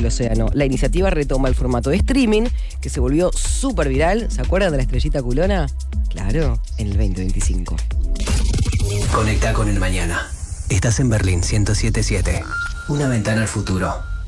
del océano. La iniciativa retoma el formato de streaming, que se volvió súper viral. ¿Se acuerdan de la estrellita culona? Claro, en el 2025. Conecta con el mañana. Estás en Berlín 107.7. Una ventana al futuro.